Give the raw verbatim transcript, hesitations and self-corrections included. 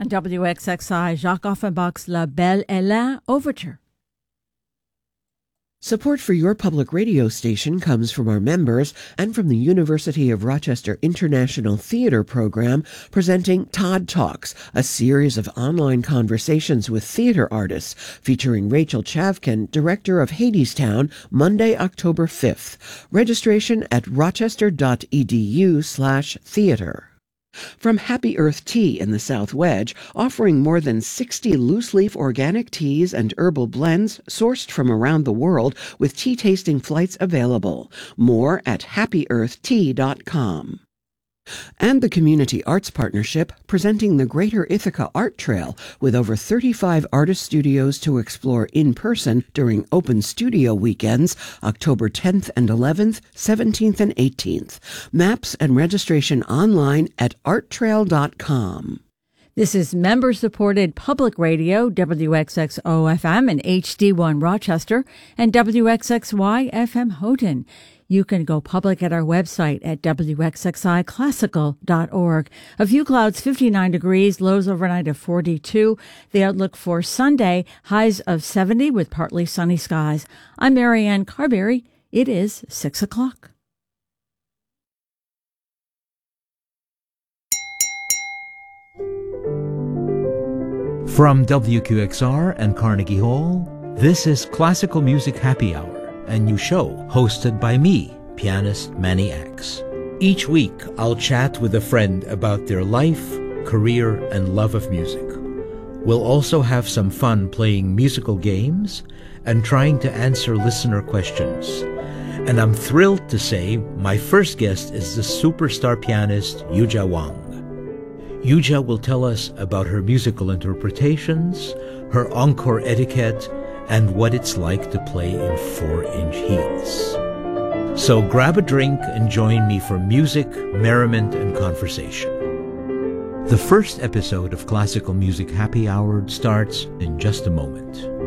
W X X I, Jacques Offenbach's La Belle Hélène Overture. Support for your public radio station comes from our members and from the University of Rochester International Theater Program, presenting Todd Talks, a series of online conversations with theater artists, featuring Rachel Chavkin, director of Hadestown, Monday, October fifth. Registration at rochester.edu slash theater. From Happy Earth Tea in the South Wedge, offering more than sixty loose-leaf organic teas and herbal blends sourced from around the world with tea-tasting flights available. More at happy earth tea dot com. And the Community Arts Partnership, presenting the Greater Ithaca Art Trail with over thirty-five artist studios to explore in person during open studio weekends, October tenth and eleventh, seventeenth and eighteenth. Maps and registration online at art trail dot com. This is member-supported public radio, W X X O F M and H D one Rochester, and W X X Y F M Houghton. You can go public at our website at w x x i classical dot org. A few clouds, fifty-nine degrees, lows overnight of forty-two. The outlook for Sunday, highs of seventy with partly sunny skies. I'm Marianne Carberry. It is six o'clock. From W Q X R and Carnegie Hall, this is Classical Music Happy Hour, a new show hosted by me, pianist Manny Axe. Each week, I'll chat with a friend about their life, career, and love of music. We'll also have some fun playing musical games and trying to answer listener questions. And I'm thrilled to say my first guest is the superstar pianist Yuja Wang. Yuja will tell us about her musical interpretations, her encore etiquette, and what it's like to play in four-inch heels. So grab a drink and join me for music, merriment, and conversation. The first episode of Classical Music Happy Hour starts in just a moment.